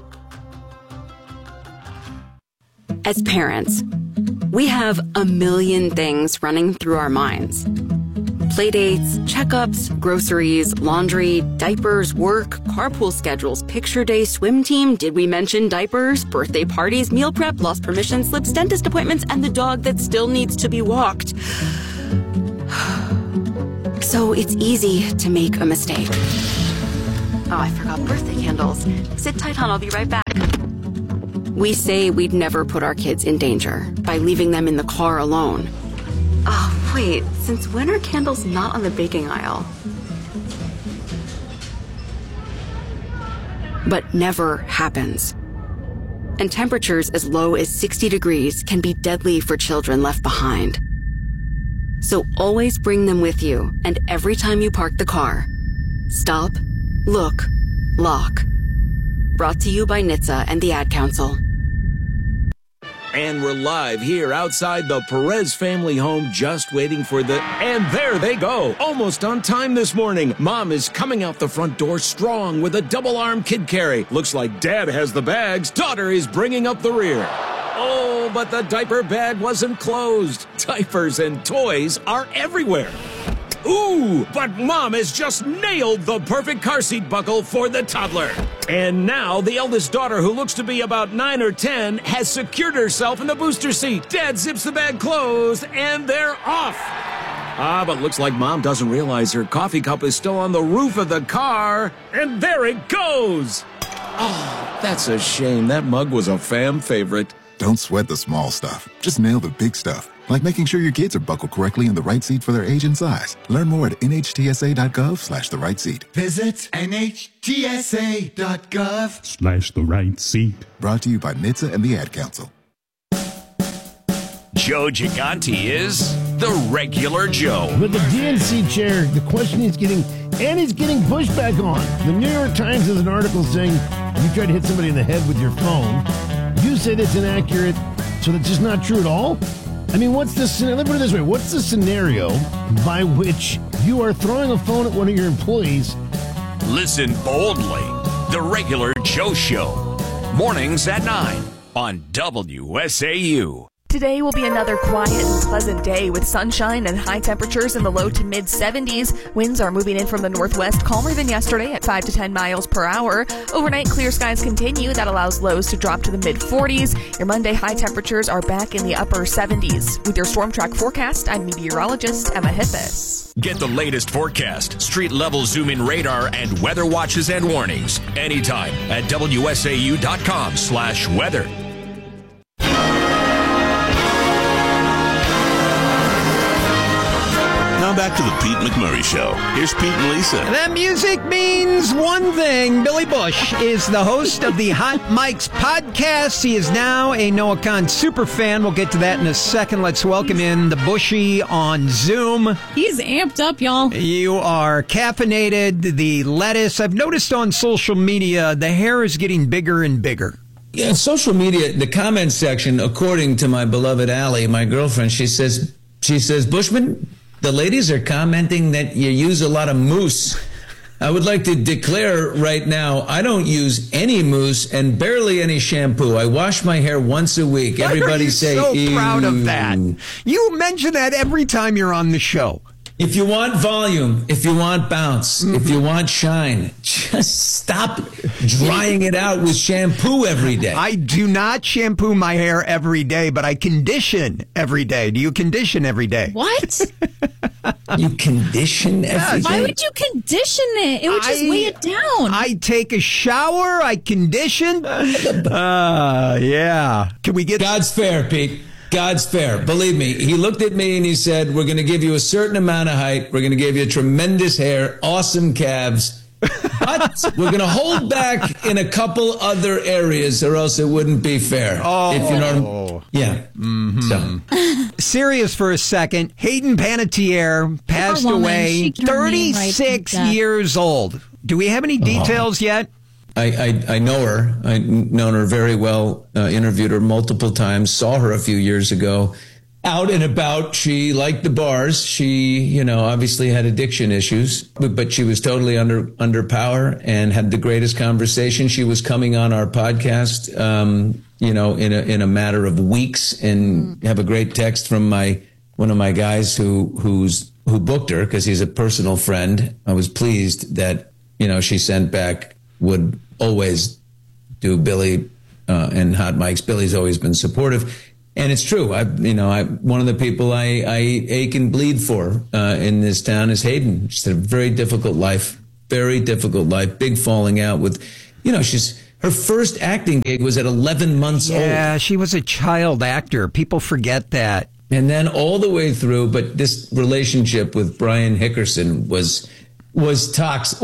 As parents, we have a million things running through our minds. Playdates, checkups, groceries, laundry, diapers, work, carpool schedules, picture day, swim team, did we mention diapers, birthday parties, meal prep, lost permission slips, dentist appointments, and the dog that still needs to be walked. So it's easy to make a mistake. Oh, I forgot birthday candles. Sit tight, hon, I'll be right back. We say we'd never put our kids in danger by leaving them in the car alone. Oh, wait, since when are candles not on the baking aisle? But never happens. And temperatures as low as sixty degrees can be deadly for children left behind. So always bring them with you, and every time you park the car, stop, look, lock. Brought to you by N H T S A and the Ad Council. And we're live here outside the Perez family home, just waiting for the... And there they go! Almost on time this morning. Mom is coming out the front door strong with a double-arm kid carry. Looks like Dad has the bags. Daughter is bringing up the rear. Oh, but the diaper bag wasn't closed. Diapers and toys are everywhere. Ooh, but Mom has just nailed the perfect car seat buckle for the toddler. And now the eldest daughter, who looks to be about nine or ten, has secured herself in the booster seat. Dad zips the bag closed, and they're off. Ah, but looks like Mom doesn't realize her coffee cup is still on the roof of the car. And there it goes. Oh, that's a shame. That mug was a fam favorite. Don't sweat the small stuff. Just nail the big stuff. Like making sure your kids are buckled correctly in the right seat for their age and size. Learn more at N H T S A dot gov slash the right seat. Visit N H T S A dot gov slash the right seat. Brought to you by N H T S A and the Ad Council. Joe Gigante is the regular Joe. With the D N C chair, the question he's getting, and he's getting pushback on. The New York Times has an article saying you tried to hit somebody in the head with your phone. You said it's inaccurate, so that's just not true at all? I mean, what's the scenario? Let me put it this way. What's the scenario by which you are throwing a phone at one of your employees? Listen boldly. The regular Joe Show. Mornings at nine on W S A U. Today will be another quiet and pleasant day with sunshine and high temperatures in the low to mid seventies. Winds are moving in from the northwest, calmer than yesterday at five to ten miles per hour. Overnight, clear skies continue. That allows lows to drop to the mid forties. Your Monday high temperatures are back in the upper seventies. With your Storm Track forecast, I'm meteorologist Emma Hippis. Get the latest forecast, street-level zoom-in radar, and weather watches and warnings anytime at W S A U dot com slash weather. Now back to the Pete McMurray Show. Here's Pete and Lisa. That music means one thing. Billy Bush is the host of the Hot Mics podcast. He is now a Noah Khan super fan. We'll get to that in a second. Let's welcome in the Bushy on Zoom. He's amped up, y'all. You are caffeinated. The lettuce. I've noticed on social media, the hair is getting bigger and bigger. Yeah, social media, the comment section, according to my beloved Allie, my girlfriend, she says, she says, Bushman, the ladies are commenting that you use a lot of mousse. I would like to declare right now, I don't use any mousse and barely any shampoo. I wash my hair once a week. Why Everybody are you say, so ew. proud of that. You mention that every time you're on the show. If you want volume, if you want bounce, mm-hmm. if you want shine, just stop drying it out with shampoo every day. I do not shampoo my hair every day, but I condition every day. Do you condition every day? What? You condition every yes. day? Why would you condition it? It would just I, weigh it down. I take a shower, I condition. Uh, yeah. Can we get... God's fair, Pete. God's fair. Believe me, he looked at me and he said, we're going to give you a certain amount of height. We're going to give you tremendous hair, awesome calves. But we're going to hold back in a couple other areas or else it wouldn't be fair. Oh. If you know what I'm, yeah. Mm-hmm. So. Serious for a second. Hayden Panettiere passed away, thirty-six right years old. Do we have any details oh. yet? I, I, I know her. I've known her very well, uh, interviewed her multiple times, saw her a few years ago. Out and about, she liked the bars. She, you know, obviously had addiction issues, but, but she was totally under under power and had the greatest conversation. She was coming on our podcast, um, you know, in a in a matter of weeks, and have a great text from my one of my guys who who's who booked her because he's a personal friend. I was pleased that, you know, she sent back, would always do Billy uh, and Hot Mics. Billy's always been supportive. And it's true. I, you know, I, one of the people I, I ache and bleed for uh, in this town is Hayden. She's had a very difficult life, very difficult life, big falling out with, you know, she's, her first acting gig was at eleven months yeah, old. Yeah, she was a child actor. People forget that. And then all the way through, but this relationship with Brian Hickerson was was toxic.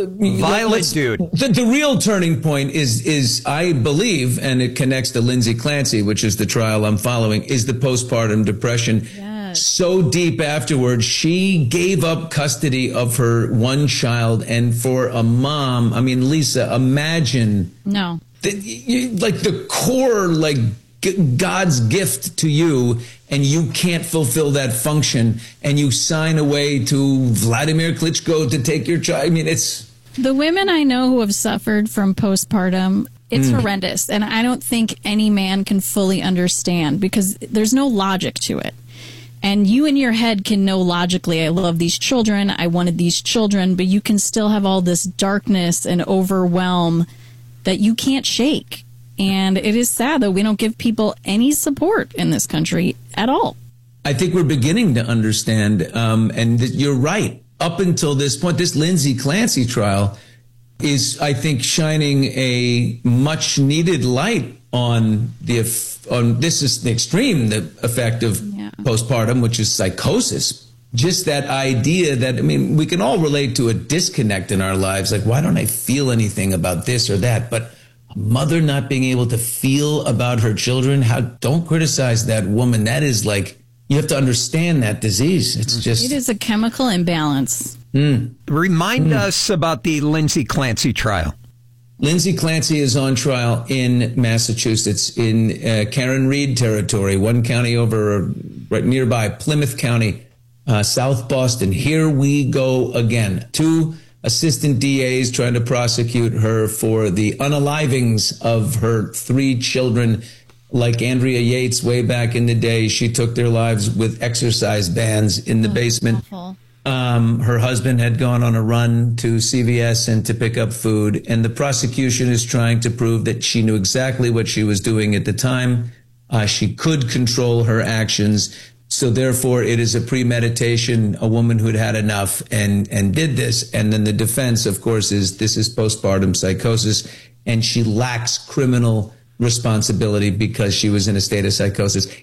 Violent dude. The, the real turning point is, is I believe, and it connects to Lindsay Clancy, which is the trial I'm following, is the postpartum depression. Yes. So deep afterwards, she gave up custody of her one child. And for a mom, I mean, Lisa, imagine. No. The, you, like the core, like God's gift to you, and you can't fulfill that function, and you sign away to Vladimir Klitschko to take your child. I mean, it's... The women I know who have suffered from postpartum, it's mm. horrendous. And I don't think any man can fully understand because there's no logic to it. And you in your head can know logically, I love these children, I wanted these children, but you can still have all this darkness and overwhelm that you can't shake. And it is sad that we don't give people any support in this country at all. I think we're beginning to understand, um, and th- you're right. Up until this point, this Lindsay Clancy trial is, I think, shining a much needed light on the on this is the extreme the effect of yeah. postpartum, which is psychosis. Just that idea that, I mean, we can all relate to a disconnect in our lives. Like, why don't I feel anything about this or that? But a mother not being able to feel about her children, how don't criticize that woman. That is like, you have to understand that disease. It's just... It is a chemical imbalance. Mm. Remind mm. us about the Lindsay Clancy trial. Lindsay Clancy is on trial in Massachusetts, in uh, Karen Reed territory, one county over, right nearby, Plymouth County, uh, South Boston. Here we go again. Two assistant D As trying to prosecute her for the unalivings of her three children. Like Andrea Yates way back in the day, she took their lives with exercise bands in the oh, basement. Um, her husband had gone on a run to C V S and to pick up food, and the prosecution is trying to prove that she knew exactly what she was doing at the time. Uh, she could control her actions. So therefore, it is a premeditation, a woman who'd had enough and, and did this. And then the defense, of course, is this is postpartum psychosis, and she lacks criminal responsibility because she was in a state of psychosis.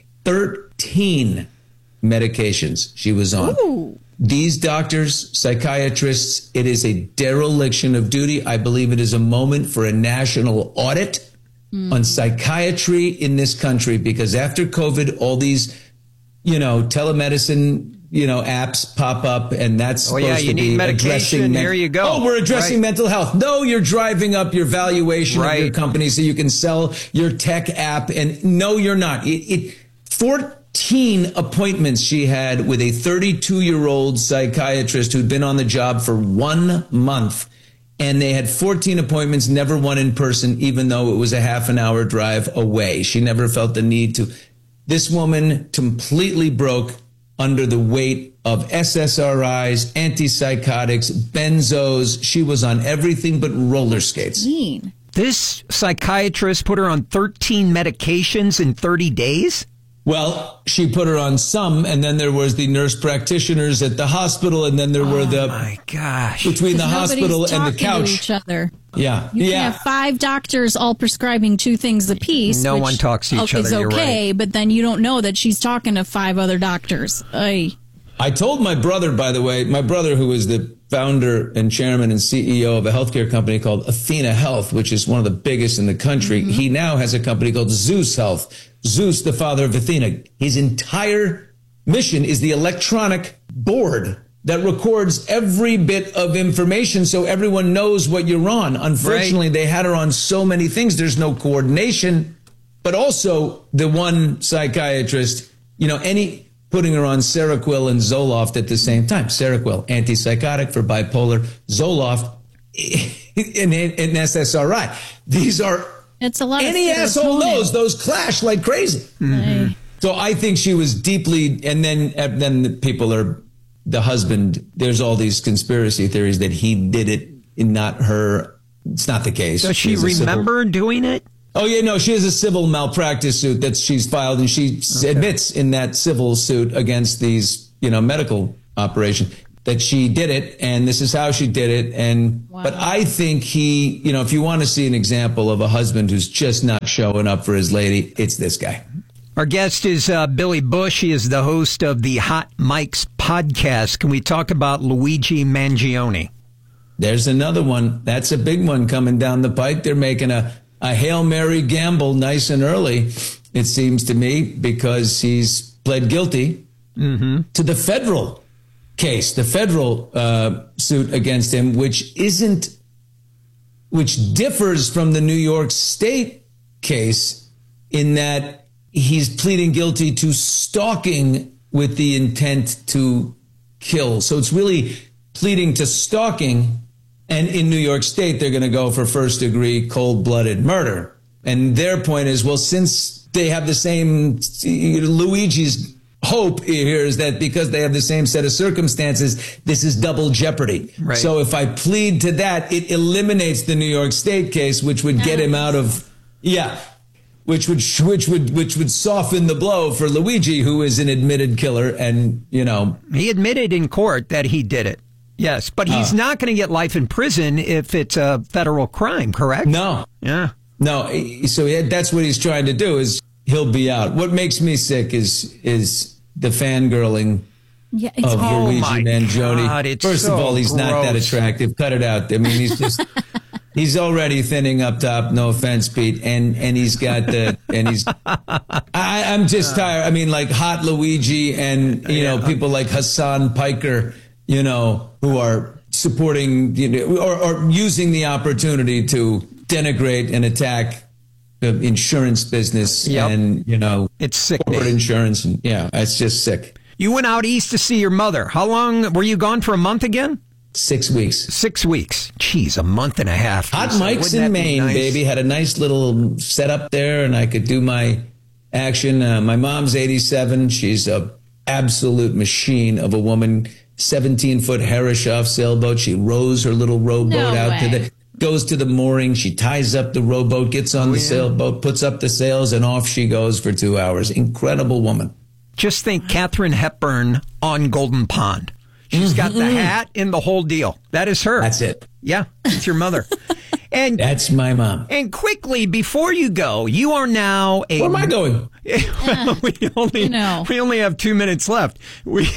thirteen medications she was on. Ooh. These doctors, psychiatrists, it is a dereliction of duty. I believe it is a moment for a national audit mm. on psychiatry in this country, because after COVID, all these, you know, telemedicine, you know, apps pop up, and that's supposed oh, yeah, you to need be medication. addressing. There you go. Oh, we're addressing right. mental health. No, you're driving up your valuation right. of your company so you can sell your tech app. And no, you're not. It, it fourteen appointments she had with a thirty-two-year-old psychiatrist who'd been on the job for one month. And they had fourteen appointments, never one in person, even though it was a half an hour drive away. She never felt the need to. This woman completely broke under the weight of S S R Is, antipsychotics, benzos. She was on everything but roller skates. Mean. This psychiatrist put her on thirteen medications in thirty days? Well, she put her on some, and then there was the nurse practitioners at the hospital, and then there oh were the... my gosh. Between the hospital and the couch. To each other. Yeah. You yeah. can have five doctors all prescribing two things apiece. No which one talks to each other, is okay, you're right. But then you don't know that she's talking to five other doctors. Ay. I told my brother, by the way, my brother, who is the founder and chairman and C E O of a healthcare company called Athena Health, which is one of the biggest in the country. Mm-hmm. He now has a company called Zeus Health. Zeus, the father of Athena. His entire mission is the electronic board that records every bit of information so everyone knows what you're on. Unfortunately, right. They had her on so many things. There's no coordination. But also, the one psychiatrist, you know, any putting her on Seroquel and Zoloft at the same time. Seroquel, antipsychotic for bipolar. Zoloft, and, and S S R I. These are, it's a lot any of asshole knows those clash like crazy. Mm-hmm. So I think she was deeply, and then then the people are, the husband, there's all these conspiracy theories that he did it and not her. It's not the case. Does she remember civil, doing it? Oh, yeah, no, she has a civil malpractice suit that she's filed, and she okay. admits in that civil suit against these, you know, medical operation that she did it, and this is how she did it. And wow. But I think he, you know, if you want to see an example of a husband who's just not showing up for his lady, it's this guy. Our guest is uh, Billy Bush. He is the host of the Hot Mics podcast. Can we talk about Luigi Mangione? There's another one. That's a big one coming down the pike. They're making a, a Hail Mary gamble nice and early, it seems to me, because he's pled guilty mm-hmm. to the federal case, the federal uh, suit against him, which isn't, which differs from the New York State case in that he's pleading guilty to stalking with the intent to kill. So it's really pleading to stalking. And in New York State, they're going to go for first degree cold-blooded murder. And their point is, well, since they have the same, Luigi's hope here is that because they have the same set of circumstances, this is double jeopardy. Right. So if I plead to that, it eliminates the New York State case, which would get him out of, yeah. Which would which would which would soften the blow for Luigi, who is an admitted killer, and you know he admitted in court that he did it. Yes, but he's uh, not going to get life in prison if it's a federal crime, correct? No, yeah, no. So he, that's what he's trying to do. Is he'll be out. What makes me sick is is the fangirling yeah, of oh Luigi Mangione. God, it's First so of all, he's gross. not that attractive. Cut it out. I mean, he's just. He's already thinning up top. No offense, Pete. And and he's got the and he's. I, I'm just tired. I mean, like hot Luigi and you know people like Hassan Piker, you know, who are supporting you know or, or using the opportunity to denigrate and attack the insurance business yep. and you know it's sick. Corporate insurance. And, yeah, it's just sick. You went out east to see your mother. How long were you gone for? A month again? Six weeks. Six weeks. Jeez, a month and a half. Hot Mics in Maine, nice? Baby. Had a nice little setup there, and I could do my action. Uh, my mom's eighty-seven. She's a absolute machine of a woman. seventeen-foot Herreshoff sailboat. She rows her little rowboat no out way. to the, goes to the mooring. She ties up the rowboat, gets on oh, the yeah. sailboat, puts up the sails, and off she goes for two hours. Incredible woman. Just think Katharine Hepburn on Golden Pond. She's got the hat and the whole deal. That is her. That's it. Yeah, it's your mother. And that's my mom. And quickly, before you go, you are now a... Where am I going? uh, we, only, you know. we only have two minutes left. We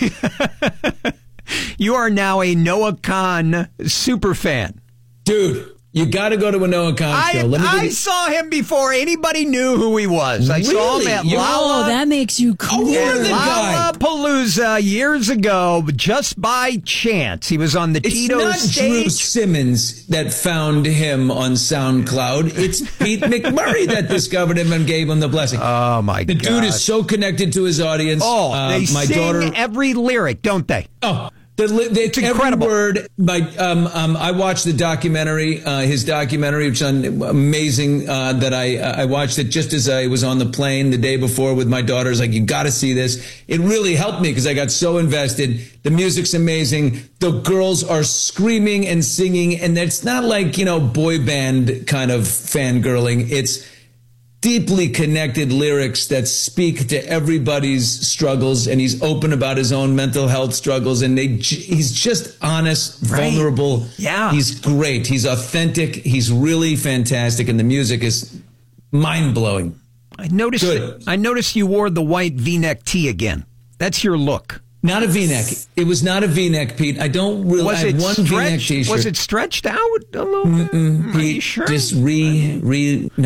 You are now a Noah Kahan super fan. Dude. You got to go to a Noah Kahan show. Let me I you... saw him before anybody knew who he was. I really? saw him at you Lala. Oh, that makes you cool. Lollapalooza years ago, just by chance. He was on the it's Tito not stage. Drew Simmons that found him on SoundCloud. It's Pete McMurray that discovered him and gave him the blessing. Oh, my God. The dude is so connected to his audience. Oh, uh, they my sing daughter... every lyric, don't they? Oh, The, the, it's incredible. Every word. By, um, um, I watched the documentary, uh, his documentary, which is amazing. Uh, that I I watched it just as I was on the plane the day before with my daughters. Like, you got to see this. It really helped me because I got so invested. The music's amazing. The girls are screaming and singing, and it's not like you know boy band kind of fangirling. It's deeply connected lyrics that speak to everybody's struggles, and he's open about his own mental health struggles, and they, he's just honest, right. vulnerable. Yeah. He's great. He's authentic. He's really fantastic, and the music is mind-blowing. I noticed, Good. I noticed you wore the white V-neck tee again. That's your look. Not a V-neck. It was not a V-neck, Pete. I don't really. Was I it have one stretched? V-neck T-shirt. Was it stretched out a little bit? Mm-mm, Are Pete, you sure? Just re, re, no.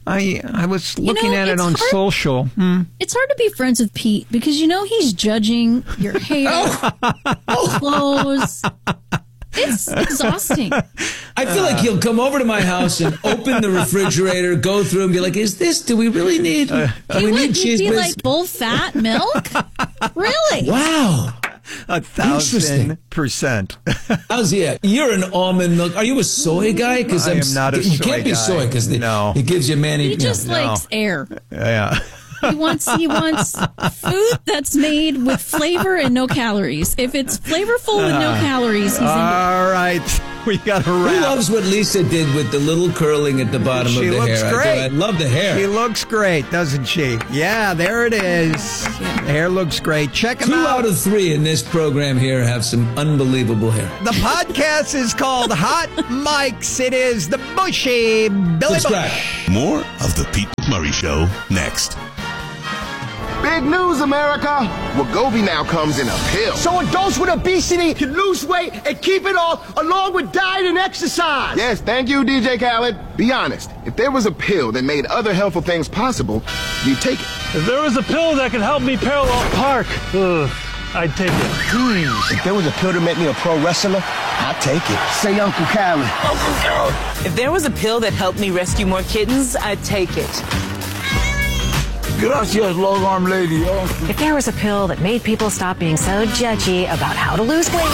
I I was looking You know, at it it's on hard- social. Hmm. It's hard to be friends with Pete because you know he's judging your hair, clothes. It's exhausting. I feel like he'll come over to my house and open the refrigerator, go through and be like, is this, do we really need, do He we would need cheese? be But like full fat milk. Really? wow. A thousand percent. How's he at? You're an almond milk. Are you a soy guy? Because I am not a You soy can't be guy. soy because No. it gives you manny. He just no. likes air. Yeah. He wants he wants food that's made with flavor and no calories. If it's flavorful with no calories, he's into it. All right. We got a Who wrap. loves what Lisa did with the little curling at the bottom She of the looks hair? I do. great. I love the hair. She looks great, doesn't she? Yeah, there it is. The hair looks great. Check them Two out. out of three in this program here have some unbelievable hair. The podcast is called Hot Mics. It is the Bushy Billy Subscribe. Bush. More of the Pete McMurray Show next. Big news, America! Wegovy now comes in a pill. So adults with obesity can lose weight and keep it off along with diet and exercise. Yes, thank you, D J Khaled. Be honest, if there was a pill that made other helpful things possible, you'd take it. If there was a pill that could help me parallel park, ugh, I'd take it. Hmm. If there was a pill to make me a pro wrestler, I'd take it. Say Uncle Khaled. Uncle Khaled. If there was a pill that helped me rescue more kittens, I'd take it. Gracias, long-arm lady. If there was a pill that made people stop being so judgy about how to lose weight.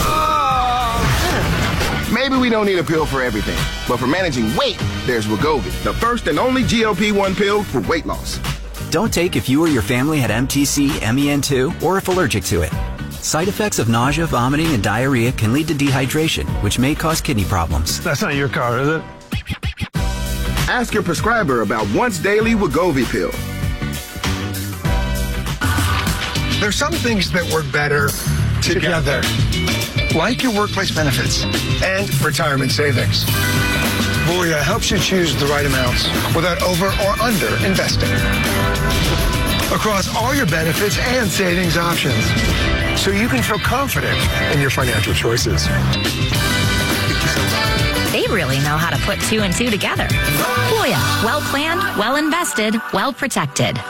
Maybe we don't need a pill for everything, but for managing weight, there's Wegovy, the first and only G L P one pill for weight loss. Don't take if you or your family had M T C, M E N two, or if allergic to it. Side effects of nausea, vomiting, and diarrhea can lead to dehydration, which may cause kidney problems. That's not your car, is it? Ask your prescriber about once daily Wegovy pill. There's some things that work better together, like your workplace benefits and retirement savings. Voya helps you choose the right amounts without over or under investing across all your benefits and savings options, so you can feel confident in your financial choices. They really know how to put two and two together. Voya, well planned, well invested, well protected.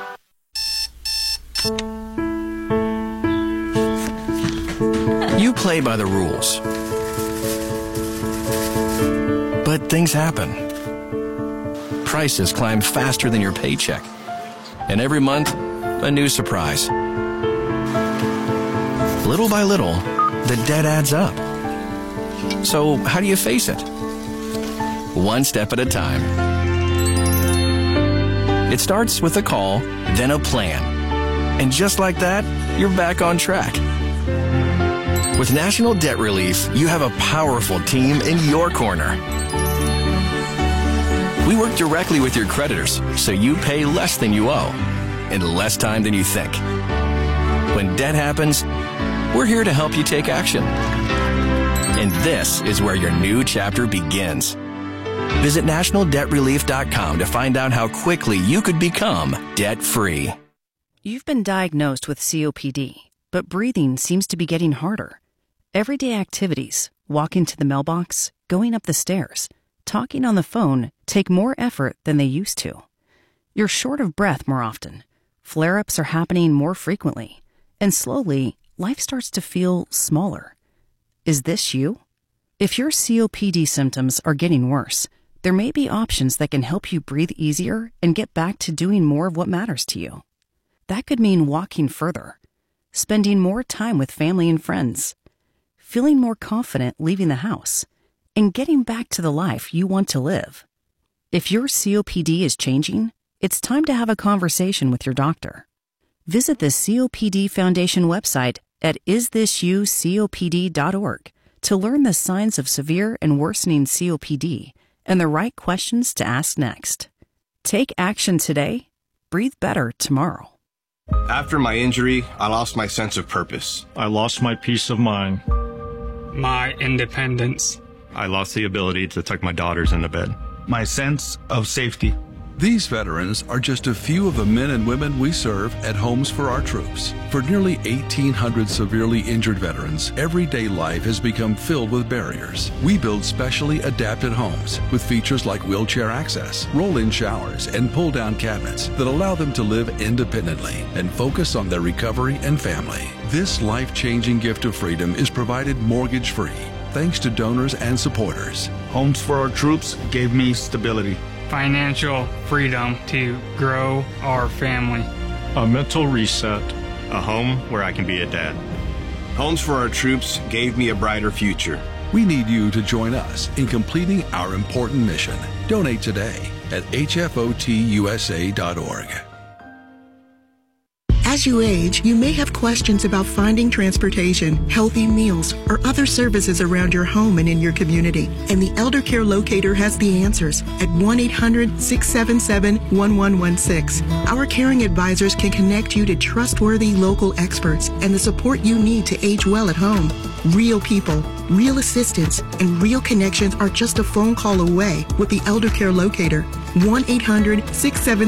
You play by the rules. But things happen. Prices climb faster than your paycheck. And every month, a new surprise. Little by little, the debt adds up. So how do you face it? One step at a time. It starts with a call, then a plan. And just like that, you're back on track. With National Debt Relief, you have a powerful team in your corner. We work directly with your creditors, so you pay less than you owe, in less time than you think. When debt happens, we're here to help you take action. And this is where your new chapter begins. Visit national debt relief dot com to find out how quickly you could become debt-free. You've been diagnosed with C O P D, but breathing seems to be getting harder. Everyday activities, walking to the mailbox, going up the stairs, talking on the phone take more effort than they used to. You're short of breath more often. Flare-ups are happening more frequently. And slowly, life starts to feel smaller. Is this you? If your C O P D symptoms are getting worse, there may be options that can help you breathe easier and get back to doing more of what matters to you. That could mean walking further, spending more time with family and friends, feeling more confident leaving the house, and getting back to the life you want to live. If your C O P D is changing, it's time to have a conversation with your doctor. Visit the C O P D Foundation website at is this you C O P D dot org to learn the signs of severe and worsening C O P D and the right questions to ask next. Take action today. Breathe better tomorrow. After my injury, I lost my sense of purpose. I lost my peace of mind. My independence. I lost the ability to tuck my daughters into bed. My sense of safety. These veterans are just a few of the men and women we serve at Homes for Our Troops. For nearly eighteen hundred severely injured veterans, everyday life has become filled with barriers. We build specially adapted homes with features like wheelchair access, roll-in showers, and pull-down cabinets that allow them to live independently and focus on their recovery and family. This life-changing gift of freedom is provided mortgage-free, thanks to donors and supporters. Homes for Our Troops gave me stability, financial freedom to grow our family, a mental reset, a home where I can be a dad. Homes for Our Troops gave me a brighter future. We need you to join us in completing our important mission. Donate today at H F O T U S A dot org. As you age, you may have questions about finding transportation, healthy meals, or other services around your home and in your community. And the Elder Care Locator has the answers at one eight hundred, six seven seven, one one one six. Our caring advisors can connect you to trustworthy local experts and the support you need to age well at home. Real people, real assistance, and real connections are just a phone call away with the Elder Care Locator. one eight hundred, six seven seven